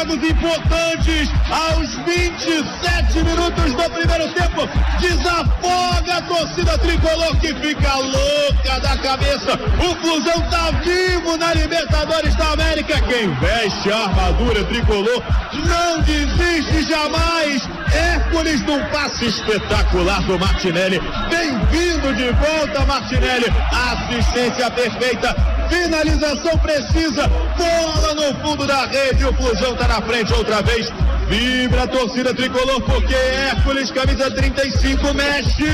jogos importantes aos 27 minutos do primeiro tempo. Desafoga a torcida tricolor que fica louca da cabeça. O Flusão tá vivo na Libertadores da América. Quem veste a armadura tricolor não desiste jamais. Hércules num passe espetacular do Martinelli. Bem-vindo de volta, Martinelli. Assistência perfeita. Finalização precisa. Bola no fundo da rede. O Flusão tá na frente outra vez. Vibra a torcida tricolor porque Hércules, camisa 35, mexe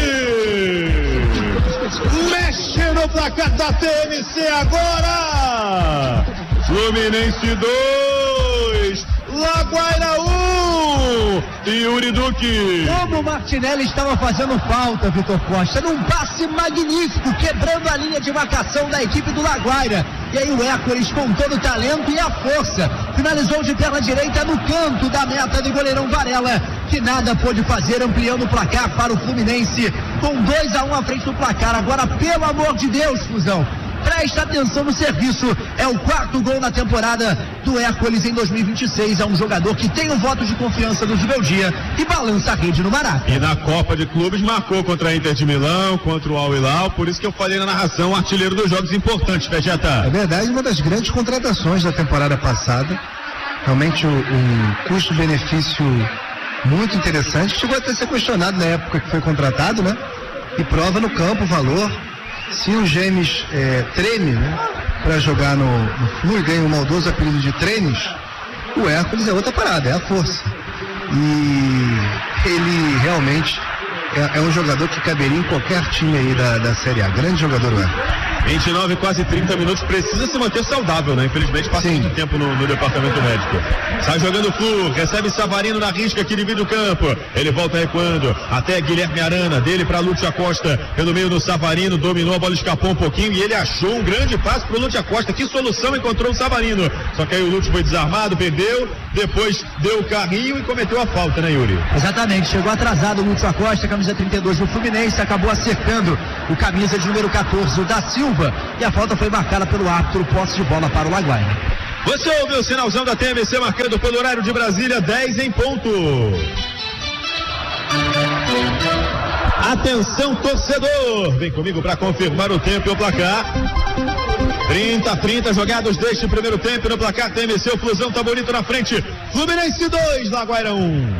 no placar da TMC agora. Fluminense 2, Laguaira 1. Yuri Duque. Como o Martinelli estava fazendo falta, Vitor Costa, num passe magnífico, quebrando a linha de marcação da equipe do Laguaira. E aí o Hércules, com todo o talento e a força, finalizou de perna direita no canto da meta do goleirão Varela, que nada pôde fazer, ampliando o placar para o Fluminense, com 2-1 à frente do placar. Agora, pelo amor de Deus, Fusão, presta atenção no serviço. É o 4º gol na temporada do Hércules em 2026. É um jogador que tem o voto de confiança do Zubeldia e balança a rede no Maracanã. E na Copa de Clubes marcou contra a Inter de Milão, contra o Al Hilal. Por isso que eu falei na narração, artilheiro dos jogos importantes, Vegeta. É verdade, uma das grandes contratações da temporada passada. Realmente um custo-benefício muito interessante. Chegou até a ser questionado na época que foi contratado, né? E prova no campo o valor. Se o Gêmeos treme, né, para jogar no Flu e ganha um maldoso apelido de Tremes, o Hércules é outra parada, é a força. E ele realmente é um jogador que caberia em qualquer time aí da Série A. Grande jogador, o Hércules. 29, quase 30 minutos, precisa se manter saudável, né? Infelizmente passa muito tempo no departamento médico. Sai jogando o Flu, recebe Savarino na risca que divide o campo. Ele volta recuando até Guilherme Arana, dele para Lúcio Acosta, pelo meio do Savarino, dominou, a bola escapou um pouquinho e ele achou um grande passe pro Lúcio Acosta. Que solução encontrou o Savarino? Só que aí o Lúcio foi desarmado, perdeu, depois deu o carrinho e cometeu a falta, né, Yuri? Exatamente, chegou atrasado o Lúcio Acosta, camisa 32 do Fluminense, acabou acertando o camisa de número 14, o da Silva, e a falta foi marcada pelo árbitro, posse de bola para o Laguaira. Você ouviu o sinalzão da TMC marcando pelo horário de Brasília, 10 em ponto. Atenção, torcedor, vem comigo para confirmar o tempo e o placar. 30 jogados deste primeiro tempo no placar TMC, o Flusão tá bonito na frente. Fluminense 2, Laguaira 1.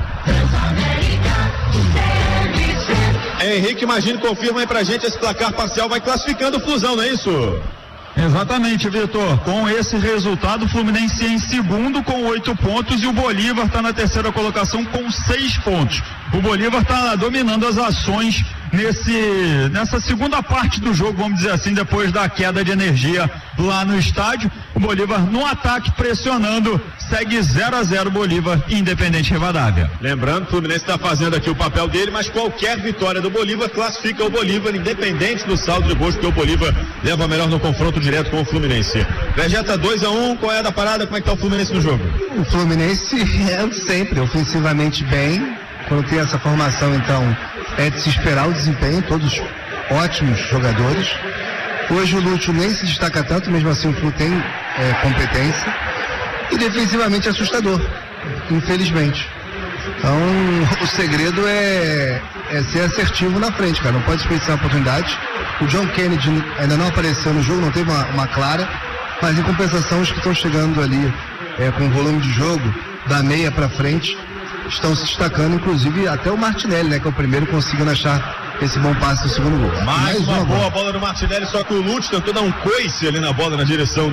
Henrique, imagina, confirma aí pra gente, esse placar parcial vai classificando o Flusão, não é isso? Exatamente, Vitor. Com esse resultado, o Fluminense em segundo com 8 pontos e o Bolívar está na terceira colocação com 6 pontos. O Bolívar está dominando as ações nessa segunda parte do jogo, vamos dizer assim, depois da queda de energia lá no estádio. O Bolívar no ataque pressionando, segue 0-0 Bolívar e Independente Rivadavia. Lembrando, o Fluminense está fazendo aqui o papel dele, mas qualquer vitória do Bolívar classifica o Bolívar, independente do saldo de gols, porque o Bolívar leva melhor no confronto direto com o Fluminense. Vegeta 2-1, qual é a da parada? Como é que tá o Fluminense no jogo? O Fluminense é sempre ofensivamente bem. Quando tem essa formação, então, é de se esperar o desempenho, todos ótimos jogadores. Hoje o Lúcio nem se destaca tanto, mesmo assim o Flu tem competência. E defensivamente assustador, infelizmente. Então, o segredo é ser assertivo na frente, cara. Não pode desperdiçar a oportunidade. O John Kennedy ainda não apareceu no jogo, não teve uma clara, mas em compensação os que estão chegando ali com volume de jogo, da meia para frente, estão se destacando, inclusive até o Martinelli, né, que é o primeiro conseguindo achar esse bom passe no segundo gol. Mais uma boa bola do Martinelli, só que o Lúcio tentou dar um coice ali na bola na direção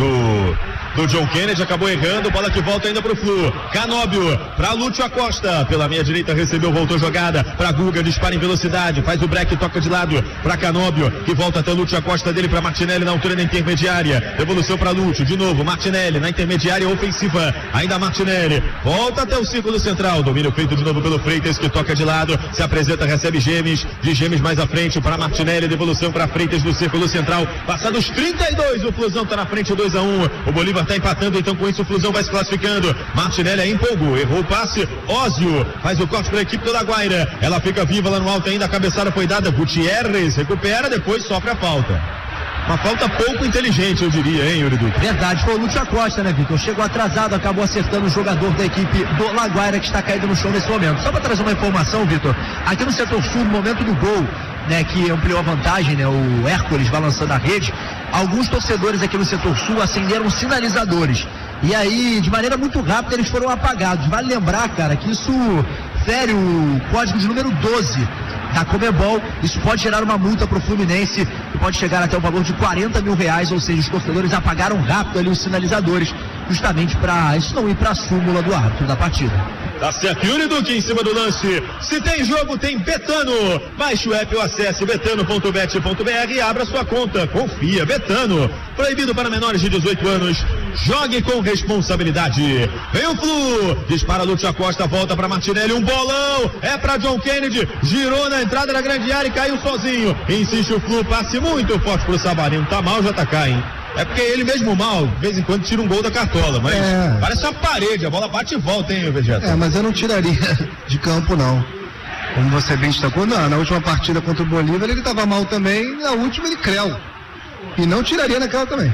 do John Kennedy, acabou errando, bola que volta ainda pro Flu. Canóbio para Lúcio Acosta, pela meia direita recebeu, voltou jogada para Guga, dispara em velocidade, faz o break, toca de lado para Canóbio, que volta até Lúcio Acosta, dele para Martinelli na altura da intermediária, devolução para Lúcio, de novo Martinelli na intermediária ofensiva, ainda Martinelli, volta até o círculo central, domínio feito de novo pelo Freitas, que toca de lado, se apresenta, recebe Gêmeos, de Gêmeos mais à frente para Martinelli, devolução para Freitas do círculo central, passados 32, o Flusão tá na frente, 2-1, o Bolívar tá empatando, então com isso o Flusão vai se classificando. Martinelli empolgou, errou o passe, Ósio faz o corte para a equipe do Laguaira, ela fica viva lá no alto ainda, a cabeçada foi dada, Gutierrez recupera, depois sofre a falta. Uma falta pouco inteligente, eu diria, hein, Yuri Duque? Verdade, foi o Lúcio Acosta, né, Vitor? Chegou atrasado, acabou acertando o jogador da equipe do Laguaira, que está caído no chão nesse momento. Só para trazer uma informação, Vitor, aqui no setor sul, no momento do gol, né, que ampliou a vantagem, né, o Hércules balançando a rede, alguns torcedores aqui no setor sul acenderam sinalizadores. E aí, de maneira muito rápida, eles foram apagados. Vale lembrar, cara, que isso fere o código de número 12 da Conmebol. Isso pode gerar uma multa para o Fluminense e pode chegar até o valor de R$40 mil, ou seja, os torcedores apagaram rápido ali os sinalizadores, justamente para isso não ir para a súmula do árbitro da partida. Tá certo, Yuri Duque em cima do lance. Se tem jogo, tem Betano. Baixe o app ou acesse betano.bet.br e abra sua conta. Confia, Betano. Proibido para menores de 18 anos. Jogue com responsabilidade. Vem o Flu. Dispara Lúcio Acosta, volta para Martinelli. Um bolão. É para John Kennedy. Girou na entrada da grande área e caiu sozinho. Insiste o Flu. Passe muito forte pro Savarino. Tá mal, já tá cá, hein? É porque ele mesmo mal, de vez em quando tira um gol da cartola, mas parece uma parede, a bola bate e volta, hein, Vegeta? Mas eu não tiraria de campo, não. Como você bem destacou, na última partida contra o Bolívar ele estava mal também, na última ele creu. E não tiraria naquela também.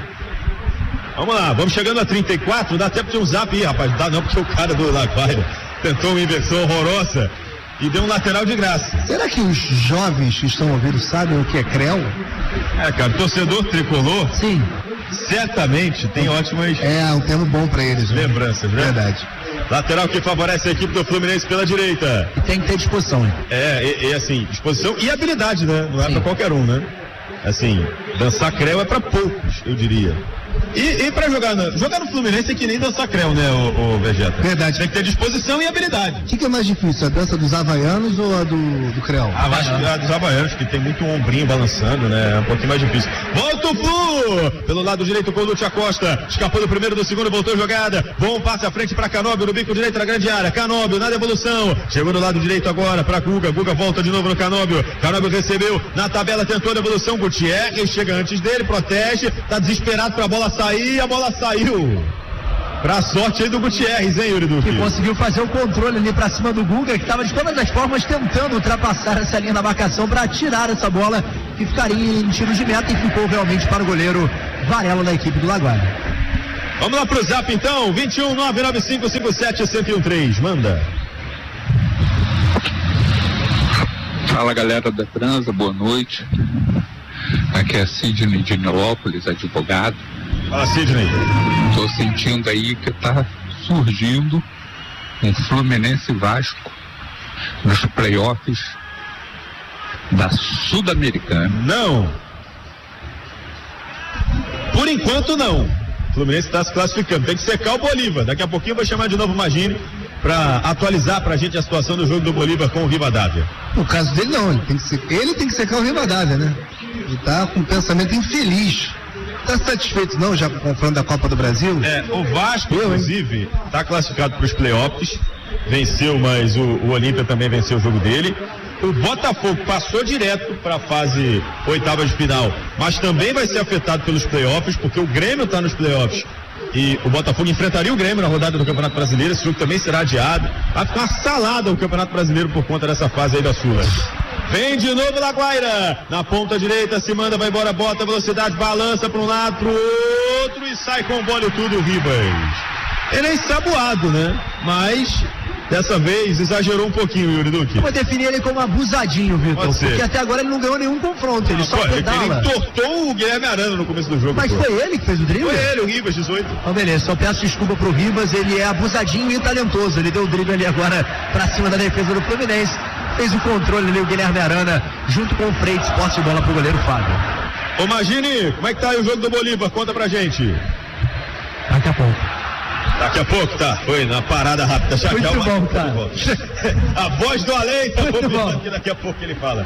Vamos lá, vamos chegando a 34, dá até pra ter um zap aí, rapaz. Dá não, porque o cara do Laguaira tentou uma inversão horrorosa e deu um lateral de graça. Será que os jovens que estão ouvindo sabem o que é creu? Cara, torcedor tricolor. Sim. Certamente tem ótimas. Um termo bom pra eles. Lembranças, né? Verdade. Lateral que favorece a equipe do Fluminense pela direita. E tem que ter disposição, hein? Assim, disposição e habilidade, né? Não é pra qualquer um, né? Assim, dançar creu é pra poucos, eu diria. E pra jogar no Fluminense é que nem dançar creu, né, o Vegeta? Verdade. Tem que ter disposição e habilidade. O que é mais difícil, a dança dos havaianos ou a do creu? Acho que a dos havaianos, que tem muito ombrinho balançando, né? É um pouquinho mais difícil. Volta o Flu! Pelo lado direito com o Lúcio Acosta. Escapou do primeiro, do segundo, voltou a jogada. Bom passe à frente pra Canóbio, no bico direito da grande área. Canóbio, na devolução. Chegou do lado direito agora pra Guga. Guga volta de novo no Canóbio. Canóbio recebeu, na tabela tentou a devolução. Gutierrez chega antes dele, protege. Tá desesperado pra bola sair, a bola saiu. Pra sorte aí do Gutierrez, hein, Yuri Duque? Que conseguiu fazer o controle ali pra cima do Guga, que estava de todas as formas tentando ultrapassar essa linha da marcação para tirar essa bola que ficaria em tiro de meta e ficou realmente para o goleiro Varela da equipe do Laguaira. Vamos lá pro zap então, 21-99557-1013, manda. Fala galera da Transa, boa noite. Aqui é Sidney de Nilópolis, advogado. Fala, Sidney. Tô sentindo aí que tá surgindo um Fluminense Vasco nos playoffs da Sul-Americana. Não. Por enquanto não. O Fluminense está se classificando. Tem que secar o Bolívar. Daqui a pouquinho eu vou chamar de novo o Magini para atualizar pra gente a situação do jogo do Bolívar com o Rivadavia. No caso dele não, ele tem que secar o Rivadavia, né? Ele tá com um pensamento infeliz. Tá satisfeito não já com o confronto da Copa do Brasil? O Vasco, inclusive, tá classificado para os playoffs. Venceu, mas o Olímpia também venceu o jogo dele. O Botafogo passou direto para a fase oitava de final, mas também vai ser afetado pelos playoffs, porque o Grêmio está nos playoffs. E o Botafogo enfrentaria o Grêmio na rodada do Campeonato Brasileiro. Esse jogo também será adiado. Vai ficar uma salada o Campeonato Brasileiro por conta dessa fase aí da Sula. Vem de novo Laguaira, na ponta direita, se manda, vai embora, bota velocidade, balança para um lado, para o outro e sai com bola e tudo o Ribas. Ele é ensaboado, né? Mas dessa vez exagerou um pouquinho, Yuri Duque. Eu vou definir ele como abusadinho, Vitor, porque até agora ele não ganhou nenhum confronto, ele só pedala. Ele entortou o Guilherme Arana no começo do jogo. Mas foi ele que fez o drible? Foi ele, o Ribas, 18. Então beleza, só peço desculpa pro Ribas, ele é abusadinho e talentoso, ele deu o drible ali agora pra cima da defesa do Fluminense, fez o controle ali o Guilherme Arana, junto com o Freitas, posse de bola pro goleiro Fábio. Ô Magini, como é que tá aí o jogo do Bolívar? Conta pra gente. Daqui a pouco. Daqui a pouco, tá? Foi na parada rápida. Já muito bom, cara. A voz do além, tá bom. Que daqui a pouco ele fala.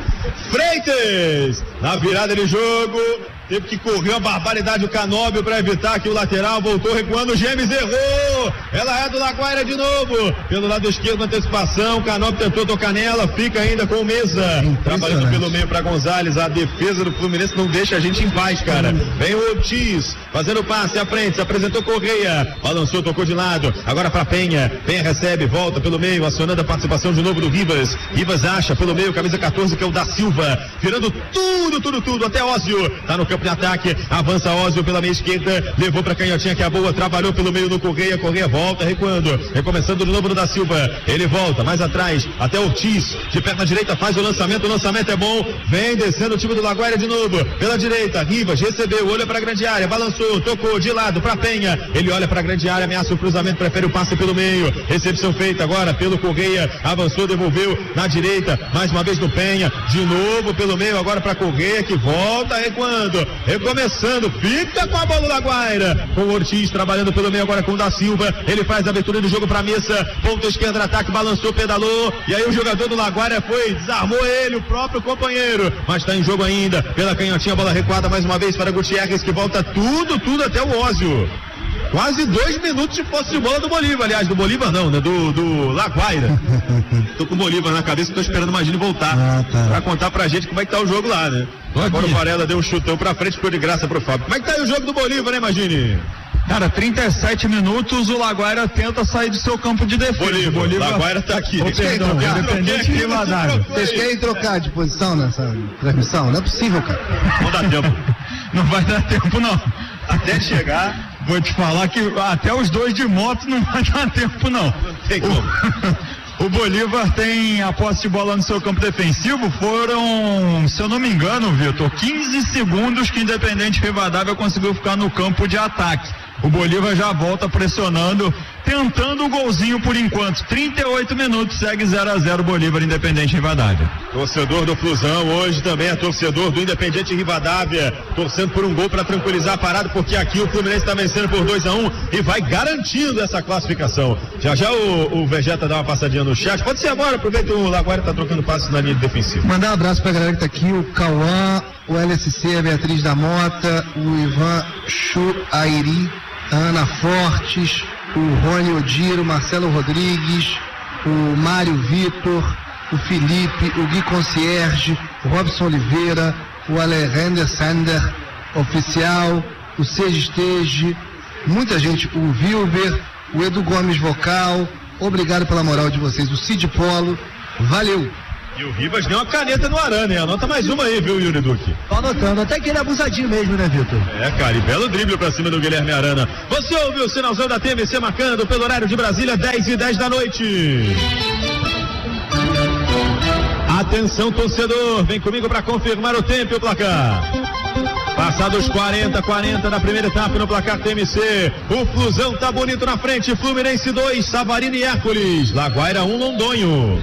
Freitas, na virada de jogo, teve que correr uma barbaridade o Canóbio para evitar que o lateral voltou recuando, o Gemes errou, ela é do Laguaira de novo, pelo lado esquerdo na antecipação, o Canóbio tentou tocar nela, fica ainda com o Mesa, trabalhando pelo meio para Gonzalez, a defesa do Fluminense não deixa a gente em paz, cara. Vem o Ortiz, fazendo passe à frente, se apresentou Correia, balançou, tocou de lado, agora para Penha, Penha recebe, volta pelo meio, acionando a participação de novo do Ribas, Ribas acha pelo meio, camisa 14 que é o da Silva, virando tudo, até Ósio, tá no campo campo de ataque, avança Ósio pela meia esquerda, levou pra canhotinha que é boa, trabalhou pelo meio no Correia volta, recuando, recomeçando de novo no da Silva, ele volta mais atrás, até Ortiz, de perna direita faz o lançamento é bom, vem descendo o time do Laguaira de novo, pela direita, Rivas recebeu, olha pra grande área, balançou, tocou de lado pra Penha, ele olha pra grande área, ameaça o cruzamento, prefere o passe pelo meio, recepção feita agora pelo Correia, avançou, devolveu na direita, mais uma vez no Penha, de novo pelo meio, agora pra Correia, que volta, recuando, recomeçando, fica com a bola do Laguaira, com o Ortiz trabalhando pelo meio agora com o da Silva, ele faz a abertura do jogo pra Missa, ponta esquerda no ataque, balançou, pedalou, e aí o jogador do Laguaira desarmou ele, o próprio companheiro, mas está em jogo ainda, pela canhotinha, bola recuada mais uma vez para Gutierrez, que volta tudo até o Ósio. Quase 2 minutos de posse de bola do Bolívar, aliás, do Bolívar não, né? Do Laguaira. Tô com o Bolívar na cabeça, tô esperando o Magini voltar pra contar pra gente como é que tá o jogo lá, né? Agora o Varela deu um chutão pra frente, ficou de graça pro Fábio. Como é que tá aí o jogo do Bolívar, né, Magini? Cara, 37 minutos, o Laguaira tenta sair do seu campo de defesa. Bolívar. Laguaira tá aqui. Independente Rivadavia. Vocês querem trocar de posição nessa transmissão? Não é possível, cara. Não dá tempo. Não vai dar tempo, não. Até chegar. Vou te falar que até os dois de moto não vai dar tempo, não. Não tem como. O Bolívar tem a posse de bola no seu campo defensivo, foram, se eu não me engano, Vitor, 15 segundos que Independente Rivadavia conseguiu ficar no campo de ataque. O Bolívar já volta pressionando, tentando o golzinho por enquanto. 38 minutos, segue 0-0 Bolívar Independente Rivadavia. Torcedor do Flusão, hoje também é torcedor do Independente Rivadavia, torcendo por um gol para tranquilizar a parada, porque aqui o Fluminense está vencendo por 2-1 e vai garantindo essa classificação. Já o Vegeta dá uma passadinha no chat, pode ser agora, aproveita o Laguaira tá trocando passos na linha defensiva. Mandar um abraço pra galera que tá aqui, o Cauã, o LSC, a Beatriz da Mota, o Ivan Chuairi, a Ana Fortes, o Rony Odiro, o Marcelo Rodrigues, o Mário Vitor, o Felipe, o Gui Concierge, o Robson Oliveira, o Alexander Sander, oficial, o Seja Estege, muita gente, o Vilber, o Edu Gomes Vocal, obrigado pela moral de vocês, o Cid Polo, valeu! E o Rivas deu uma caneta no Arana, hein? Anota mais uma aí, viu, Yuri Duque? Tô anotando, até que ele é abusadinho mesmo, né, Vitor? É, cara, e belo drible pra cima do Guilherme Arana. Você ouve o sinalzão da TVC marcando pelo horário de Brasília, 10h10 da noite. Atenção, torcedor, vem comigo pra confirmar o tempo e o placar. Passados 40 na primeira etapa no placar TMC. O Flusão tá bonito na frente. Fluminense 2, Savarino e Hércules. Laguaira 1, Londonho.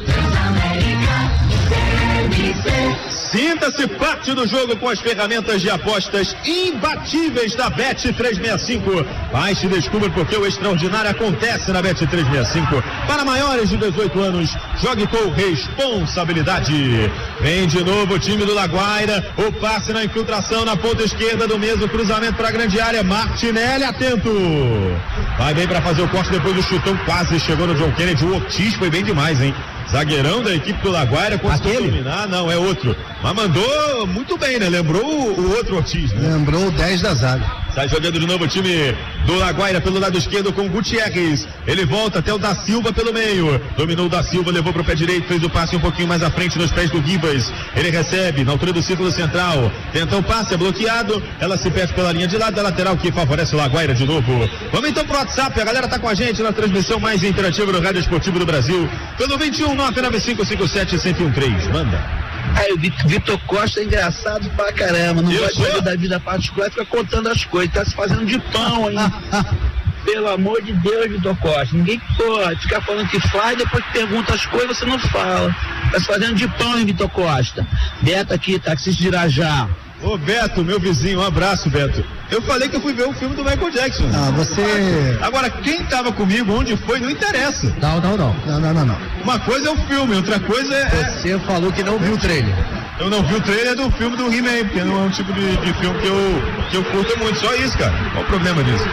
Sinta-se parte do jogo com as ferramentas de apostas imbatíveis da Bet365. Baixe e descubra porque o extraordinário acontece na Bet365. Para maiores de 18 anos, jogue com responsabilidade. Vem de novo o time do Laguaira. O passe na infiltração na ponta esquerda do mesmo cruzamento para a grande área. Martinelli atento. Vai bem para fazer o corte depois do chutão. Quase chegou no John Kennedy. O Ortiz foi bem demais, hein? Zagueirão da equipe do Laguaira conseguiu dominar, não, é outro. Mas mandou muito bem, né? Lembrou o outro Ortiz, né? Lembrou o 10 da zaga. Sai jogando de novo o time do Laguaira pelo lado esquerdo com o Gutierrez. Ele volta até o da Silva pelo meio. Dominou o da Silva, levou pro pé direito, fez o passe um pouquinho mais à frente nos pés do Rivas. Ele recebe na altura do círculo central. Tenta o passe, é bloqueado. Ela se perde pela linha de lado da lateral que favorece o Laguaira de novo. Vamos então pro WhatsApp. A galera tá com a gente na transmissão mais interativa do Rádio Esportivo do Brasil. Pelo 21-99557-1013. Manda. Aí o Vitor Costa é engraçado pra caramba, não vai saber da vida particular e fica contando as coisas, tá se fazendo de pão aí. Pelo amor de Deus, Vitor Costa, ninguém pode ficar falando que faz, depois que pergunta as coisas você não fala. Tá se fazendo de pão, hein, Vitor Costa. Beto aqui, taxista de Irajá. Ô Beto, meu vizinho, um abraço, Beto. Eu falei que eu fui ver o filme do Michael Jackson. Ah, você... Agora, quem tava comigo, onde foi, não interessa. Não. Uma coisa é o filme, outra coisa é... Você falou que não viu o trailer. Eu não vi o trailer do filme do He-Man, porque não é um tipo de filme que eu curto muito. Só isso, cara. Qual o problema disso?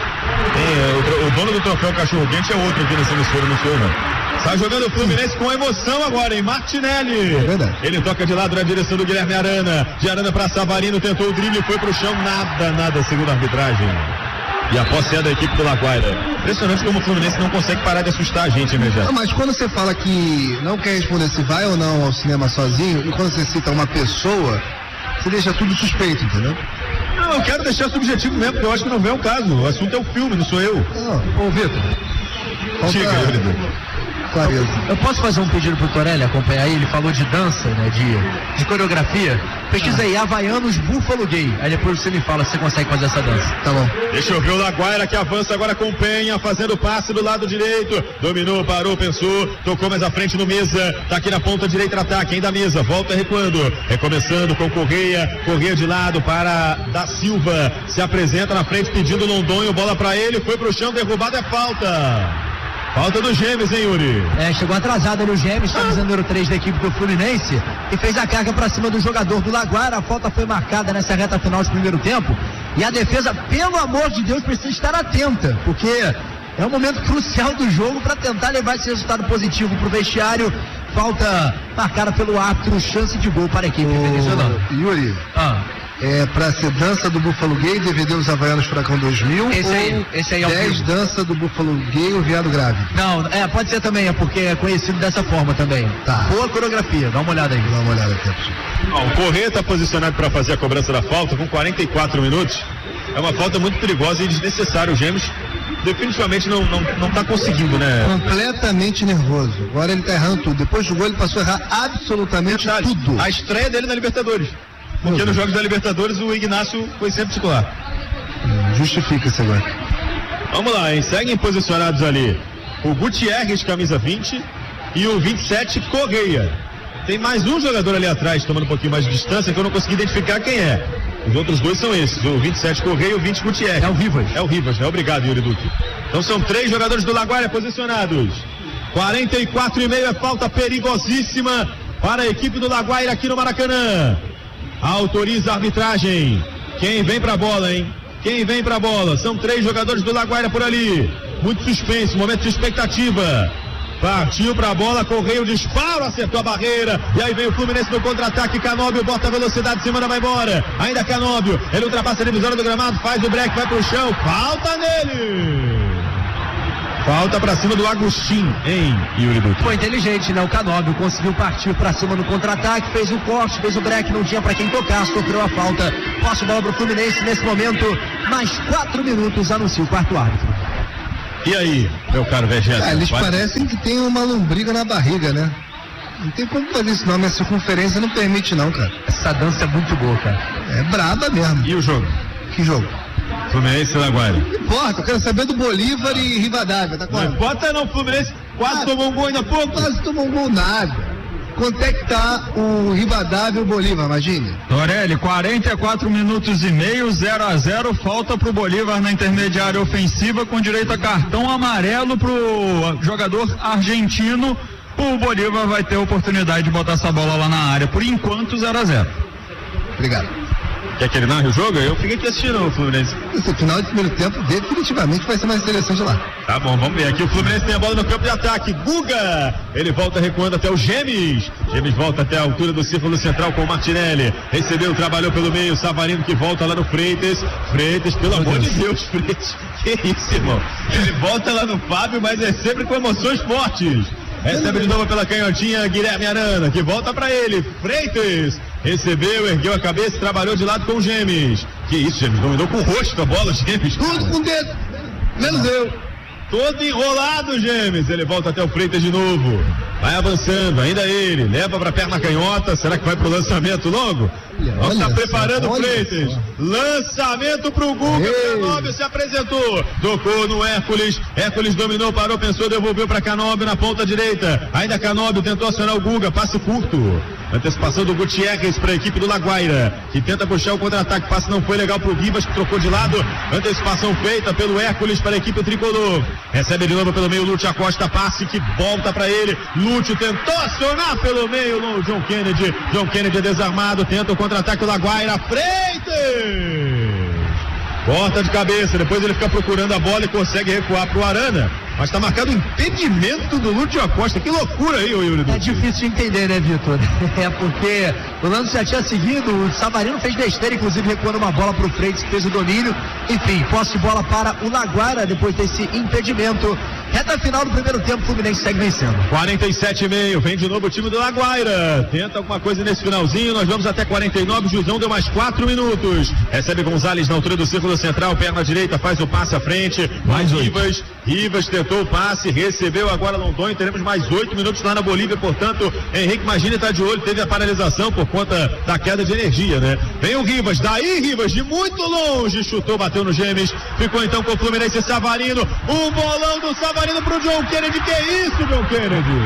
O dono do troféu Cachorro Quente é outro aqui nessa emissora, não sou eu, não. Sai jogando o Fluminense com emoção agora, hein? Martinelli. É verdade. Ele toca de lado na direção do Guilherme Arana. De Arana para Savarino, tentou o drible, foi pro chão. Nada, segundo a arbitragem. E a posse é da equipe do Laguaira. Impressionante como o Fluminense não consegue parar de assustar a gente, né, Jéssica? Mas quando você fala que não quer responder se vai ou não ao cinema sozinho, e quando você cita uma pessoa, você deixa tudo suspeito, entendeu? Não, eu quero deixar subjetivo mesmo, porque eu acho que não vem ao caso. O assunto é o filme, não sou eu. Ô, Vitor. Diga, Clareza. Eu posso fazer um pedido pro Torelli acompanhar aí? Ele falou de dança, né? De coreografia. Pesquisa aí, Havaianos Buffalo Gay. Aí depois você me fala se você consegue fazer essa dança. Tá bom. Deixa eu ver o Laguaira que avança agora com Penha, fazendo passe do lado direito. Dominou, parou, pensou, tocou mais à frente no Mesa. Tá aqui na ponta direita no ataque, ainda Mesa. Volta recuando. Recomeçando com Correia. Correia de lado para Da Silva. Se apresenta na frente pedindo Londonho. Bola pra ele, foi pro chão, derrubado, é falta. Falta do Gêmeos, hein, Yuri? Chegou atrasado ali o Gêmeos, camisa número 3 da equipe do Fluminense, e fez a carga para cima do jogador do Laguaira. A falta foi marcada nessa reta final de primeiro tempo, e a defesa, pelo amor de Deus, precisa estar atenta, porque é um momento crucial do jogo para tentar levar esse resultado positivo para o vestiário. Falta marcada pelo árbitro, chance de gol para a equipe venezuelana. Yuri, para ser dança do Buffalo Gay, DVD Os Havaianos Furacão 2000, esse aí é o 10 dança do Buffalo Gay, o Viado Grave. Não, pode ser também, porque é conhecido dessa forma também. Tá. Boa coreografia, dá uma olhada aí. Dá uma olhada aqui. O Correia está posicionado para fazer a cobrança da falta com 44 minutos. É uma falta muito perigosa e desnecessária. O Gêmeos definitivamente não está conseguindo, né? Completamente nervoso. Agora ele está errando tudo. Depois do gol ele passou a errar absolutamente tudo. A estreia dele na Libertadores. Porque nos jogos da Libertadores o Ignacio foi sempre titular. Justifica-se agora. Vamos lá, hein? Seguem posicionados ali o Gutierrez, camisa 20, e o 27, Correia. Tem mais um jogador ali atrás, tomando um pouquinho mais de distância, que eu não consegui identificar quem é. Os outros dois são esses, o 27 Correia e o 20 Gutierrez. É o Rivas. É o Rivas, né? Obrigado, Yuri Duque. Então são 3 jogadores do Laguaira posicionados. 44,5 é falta perigosíssima para a equipe do Laguaira aqui no Maracanã. Autoriza a arbitragem. Quem vem pra bola, hein? Quem vem pra bola? São 3 jogadores do Laguaira por ali. Muito suspense, momento de expectativa. Partiu pra bola, Correia, o disparo, acertou a barreira. E aí vem o Fluminense no contra-ataque. Canóbio bota a velocidade, Semana vai embora. Ainda Canóbio, ele ultrapassa a divisória do gramado, faz o break, vai pro chão. Falta nele. Falta pra cima do Agostinho, hein, Yuri Duque? Foi inteligente, né? O Canóbio conseguiu partir pra cima no contra-ataque, fez o corte, fez o break, não tinha pra quem tocar, sofreu a falta. Posse bola pro Fluminense nesse momento. Mais 4 minutos, anuncia o quarto árbitro. E aí, meu caro Vegeta? Eles parecem que tem uma lombriga na barriga, né? Não tem como fazer isso não, minha circunferência não permite não, cara. Essa dança é muito boa, cara. É braba mesmo. E o jogo? Que jogo? Fluminense e Laguaira. Não importa, eu quero saber do Bolívar e Rivadavia, tá claro? Não importa não, Fluminense quase tomou um gol ainda há pouco. Quase tomou um gol nada. Quanto é que tá o Rivadavia e o Bolívar, imagine? Torelli, 44 minutos e meio, 0-0, falta pro Bolívar na intermediária ofensiva com direito a cartão amarelo pro jogador argentino. O Bolívar vai ter a oportunidade de botar essa bola lá na área. Por enquanto, 0-0. Obrigado. Quer que ele narre o jogo? Eu fiquei aqui assistindo o Fluminense. Esse final de primeiro tempo definitivamente vai ser mais interessante lá. Tá bom, vamos ver. Aqui o Fluminense tem a bola no campo de ataque. Guga! Ele volta recuando até o Gêmeos. Gêmeos volta até a altura do círculo central com o Martinelli. Recebeu, trabalhou pelo meio. Savarino que volta lá no Freitas. Freitas, pelo amor de Deus, Freitas. Que isso, irmão? Ele volta lá no Fábio, mas é sempre com emoções fortes. Recebe de novo pela canhotinha Guilherme Arana, que volta pra ele. Freitas recebeu, ergueu a cabeça, trabalhou de lado com o Gêmeos. Que isso, Gêmeos? Dominou com o rosto a bola, Gêmeos. Tudo com o dedo, menos eu. Todo enrolado, Gêmeos. Ele volta até o Freitas de novo. Vai avançando, ainda ele. Leva pra perna canhota. Será que vai pro lançamento logo? Vamos estar preparando o Freitas. Lançamento pro Guga. Canóbio se apresentou. Tocou no Hércules. Hércules dominou, parou, pensou, devolveu pra Canóbio na ponta direita. Ainda Canóbio tentou acionar o Guga. Passe curto. Antecipação do Gutierrez para a equipe do Laguaira, que tenta puxar o contra-ataque. Passe não foi legal pro Rivas, que trocou de lado. Antecipação feita pelo Hércules para a equipe tricolor. Recebe de novo pelo meio Lúcio Acosta. Passe que volta para ele. Lúcio tentou acionar pelo meio no John Kennedy. John Kennedy desarmado. Tenta o contra-ataque do Laguaira. Freitas! Corta de cabeça. Depois ele fica procurando a bola e consegue recuar pro Arana. Mas tá marcado o impedimento do Lúcio Acosta. Que loucura aí, Yuri. É difícil de entender, né, Vitor? É porque o lance já tinha seguido, o Savarino fez besteira, inclusive recuando uma bola pro Freitas, que fez o domínio. Enfim, posse de bola para o Laguaira depois desse impedimento. Reta final do primeiro tempo, o Fluminense segue vencendo. 47,5, vem de novo o time do Laguaira. Tenta alguma coisa nesse finalzinho, nós vamos até 49, o Jusão deu mais 4 minutos. Recebe Gonzalez na altura do círculo central, perna direita, faz o passe à frente. Mais Rivas tentou o passe, recebeu agora Londonho, teremos mais 8 minutos lá na Bolívia, portanto, Henrique Magini está de olho, teve a paralisação por conta da queda de energia, né? Vem o Rivas, daí Rivas, de muito longe, chutou, bateu no Gemes, ficou então com o Fluminense Savarino, um bolão do Savarino pro John Kennedy, que é isso, John Kennedy?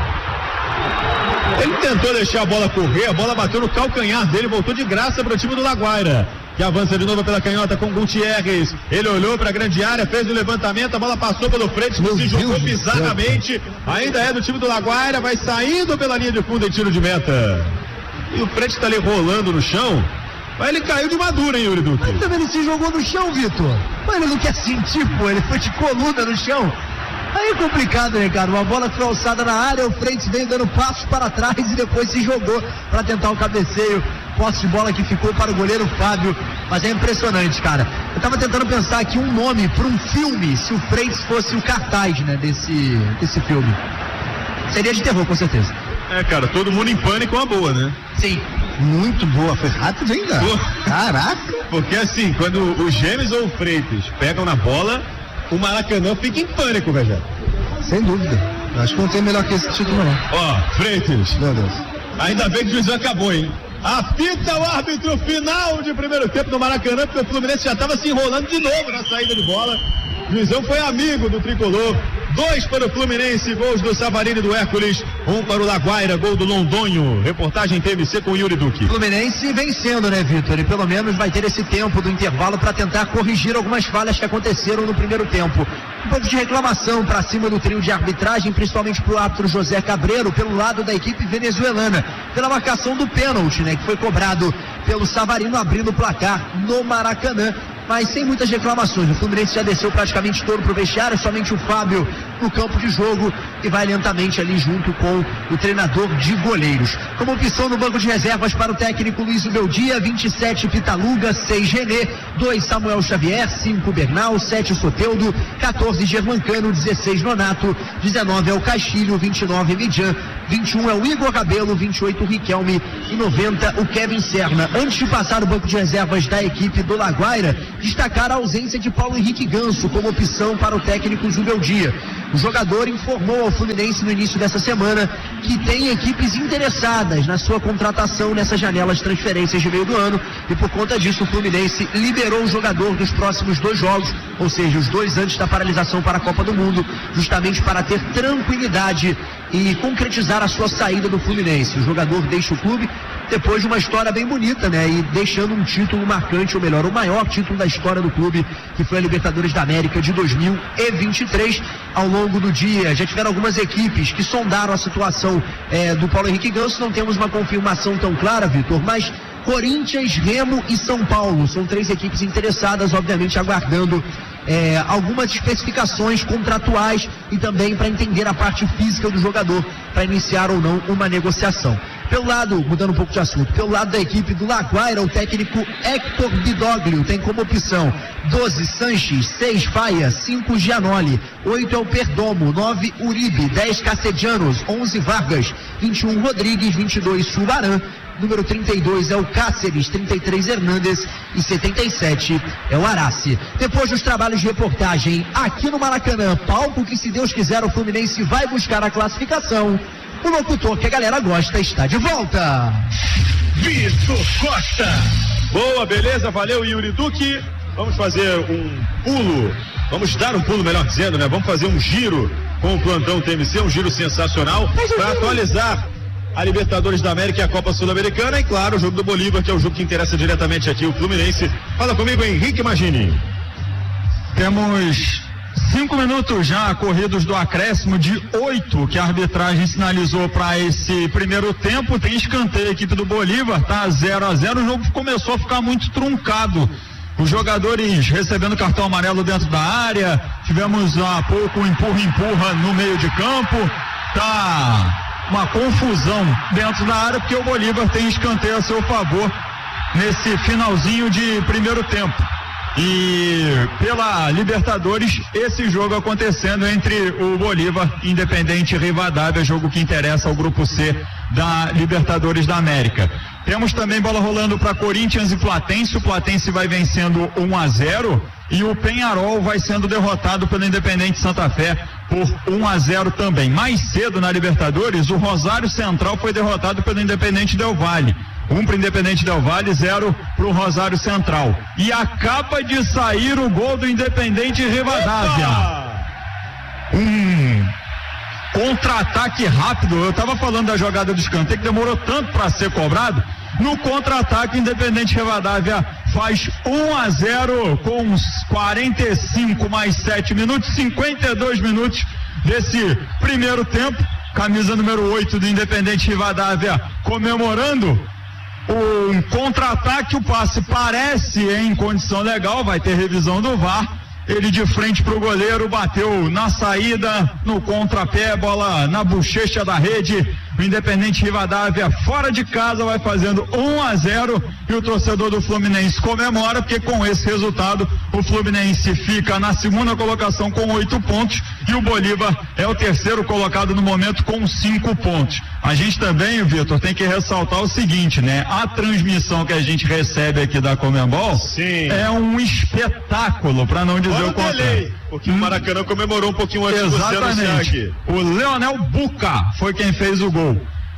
Ele tentou deixar a bola correr, a bola bateu no calcanhar dele, voltou de graça para o time do Laguaira, que avança de novo pela canhota com Gutierrez. Ele olhou para a grande área, fez o levantamento, a bola passou pelo frente, se jogou bizarramente. Ainda é do time do Laguaira, vai saindo pela linha de fundo em tiro de meta. E o frente está ali rolando no chão. Mas ele caiu de madura, hein, Yuri Duque? Mas também ele se jogou no chão, Vitor. Mas ele não quer sentir, pô, ele foi de coluna no chão. Aí é complicado, né, cara? Uma bola foi alçada na área, o Frentes vem dando passos para trás e depois se jogou para tentar o cabeceio. Posse de bola que ficou para o goleiro Fábio. Mas é impressionante, cara. Eu tava tentando pensar aqui um nome para um filme, se o Frentes fosse o cartaz, né, desse filme. Seria de terror, com certeza. É, cara, todo mundo em pânico é uma boa, né? Sim. Muito boa, foi rápido ainda. Caraca. Porque assim, quando o Gemes ou o Freitas pegam na bola, o Maracanã fica em pânico, velho. Sem dúvida. Acho que não tem melhor que esse título, não. Ó, Freitas. Meu Deus. Ainda bem que o juiz acabou, hein? Apita o árbitro final de primeiro tempo no Maracanã, porque o Fluminense já estava se enrolando de novo na saída de bola. O juizão foi amigo do tricolor. 2 para o Fluminense, gols do Savarino e do Hércules, 1 para o Laguaira, gol do Londonho. Reportagem TVC com o Yuri Duque. Fluminense vencendo, né, Vitor? E pelo menos vai ter esse tempo do intervalo para tentar corrigir algumas falhas que aconteceram no primeiro tempo. Um pouco de reclamação para cima do trio de arbitragem, principalmente para o árbitro José Cabreiro, pelo lado da equipe venezuelana, pela marcação do pênalti, né, que foi cobrado pelo Savarino, abrindo o placar no Maracanã. Mas sem muitas reclamações. O Fluminense já desceu praticamente todo pro vestiário, somente o Fábio no campo de jogo e vai lentamente ali junto com o treinador de goleiros. Como opção no banco de reservas para o técnico Luiz Beldia, 27 Pitaluga, 6 René, 2 Samuel Xavier, 5 Bernal, 7 Soteldo, 14 Germancano, 16 Nonato, 19 é o Castilho, 29 Midian, 21 é o Igor Rabelo, 28 o Riquelme e 90 o Kevin Serna. Antes de passar o banco de reservas da equipe do Laguaira, destacar a ausência de Paulo Henrique Ganso como opção para o técnico Zubeldia. O jogador informou ao Fluminense no início dessa semana que tem equipes interessadas na sua contratação nessa janela de transferências de meio do ano e por conta disso o Fluminense liberou o jogador dos próximos 2 jogos, ou seja, os 2 antes da paralisação para a Copa do Mundo, justamente para ter tranquilidade e concretizar a sua saída do Fluminense. O jogador deixa o clube depois de uma história bem bonita, né? E deixando um título marcante, ou melhor, o maior título da história do clube, que foi a Libertadores da América de 2023. Ao longo do dia, já tiveram algumas equipes que sondaram a situação do Paulo Henrique Ganso. Não temos uma confirmação tão clara, Vitor, mas Corinthians, Remo e São Paulo são 3 equipes interessadas, obviamente aguardando algumas especificações contratuais e também para entender a parte física do jogador para iniciar ou não uma negociação. Pelo lado, mudando um pouco de assunto, pelo lado da equipe do Laguaira, o técnico Héctor Bidoglio tem como opção 12 Sanches, 6 Faia, 5 Gianoli, 8 é o Perdomo, 9 Uribe, 10 Cacedianos, 11 Vargas, 21 Rodrigues, 22 Subaran, número 32 é o Cáceres, 33 Hernandes e 77 é o Arace. Depois dos trabalhos de reportagem aqui no Maracanã, palco que se Deus quiser o Fluminense vai buscar a classificação, o locutor que a galera gosta está de volta. Vitor Costa. Boa, beleza, valeu Yuri Duque. Vamos fazer um pulo, vamos dar um pulo, melhor dizendo, né? Vamos fazer um giro com o plantão TMC, um giro sensacional para atualizar a Libertadores da América e a Copa Sul-Americana e, claro, o jogo do Bolívar, que é o jogo que interessa diretamente aqui o Fluminense. Fala comigo, Henrique Magini. Temos 5 minutos já corridos do acréscimo de 8 que a arbitragem sinalizou para esse primeiro tempo. Tem escanteio a equipe do Bolívar, tá 0-0. O jogo começou a ficar muito truncado. Os jogadores recebendo cartão amarelo dentro da área. Tivemos há pouco um empurra-empurra no meio de campo. Tá uma confusão dentro da área, porque o Bolívar tem escanteio a seu favor nesse finalzinho de primeiro tempo. E pela Libertadores, esse jogo acontecendo entre o Bolívar, Independente e Rivadavia, jogo que interessa ao grupo C da Libertadores da América. Temos também bola rolando para Corinthians e Platense. O Platense vai vencendo 1-0 e o Peñarol vai sendo derrotado pelo Independente Santa Fé por 1-0 também. Mais cedo na Libertadores, o Rosário Central foi derrotado pelo Independente Del Valle. 1 para o Independente Del Valle, 0 para o Rosário Central. E acaba de sair o gol do Independente Rivadavia. Contra-ataque rápido. Eu estava falando da jogada do escanteio que demorou tanto para ser cobrado. No contra-ataque, Independente Rivadavia faz 1-0 com uns 45 mais 7 minutos, 52 minutos desse primeiro tempo. Camisa número 8 do Independente Rivadavia comemorando um contra-ataque. O passe parece em condição legal, vai ter revisão do VAR. Ele de frente pro goleiro, bateu na saída, no contrapé, bola na bochecha da rede. O Independente Rivadavia fora de casa vai fazendo 1-0 e o torcedor do Fluminense comemora, porque com esse resultado o Fluminense fica na segunda colocação com 8 pontos e o Bolívar é o terceiro colocado no momento com 5 pontos. A gente também, Vitor, tem que ressaltar o seguinte, né? A transmissão que a gente recebe aqui da Conmebol é um espetáculo, para não dizer o contrário. Porque o Maracanã comemorou um pouquinho antes. Exatamente. O Leonel Buca foi quem fez o gol.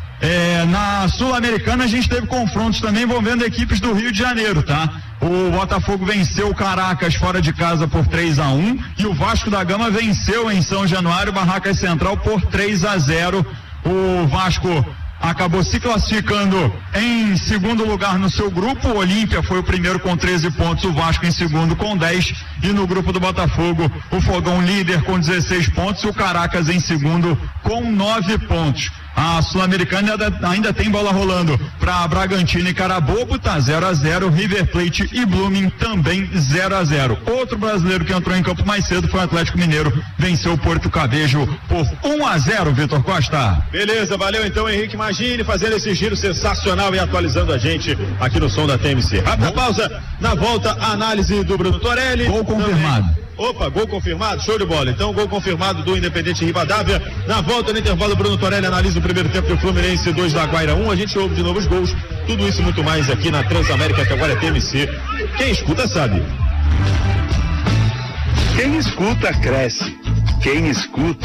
Na Sul-Americana a gente teve confrontos também envolvendo equipes do Rio de Janeiro, tá? O Botafogo venceu o Caracas fora de casa por 3-1 e o Vasco da Gama venceu em São Januário Barracas Central por 3-0. O Vasco acabou se classificando em segundo lugar no seu grupo. O Olímpia foi o primeiro com 13 pontos, o Vasco em segundo com 10, e no grupo do Botafogo o Fogão líder com 16 pontos e o Caracas em segundo com 9 pontos. A Sul-Americana ainda tem bola rolando para Bragantino e Carabobo, tá 0-0, River Plate e Blooming também 0-0. Outro brasileiro que entrou em campo mais cedo foi o Atlético Mineiro, venceu o Porto Cavejo por 1-0, Vitor Costa. Beleza, valeu então, Henrique Magini, fazendo esse giro sensacional e atualizando a gente aqui no som da TMC. Rápida pausa, na volta a análise do Bruno Torelli. Gol confirmado. Opa, gol confirmado, show de bola. Então, gol confirmado do Independente Rivadavia. Na volta, no intervalo, Bruno Torelli analisa o primeiro tempo do Fluminense 2 da Guaira 1. A gente ouve de novo os gols. Tudo isso e muito mais aqui na Transamérica, que agora é TMC. Quem escuta sabe. Quem escuta cresce. Quem escuta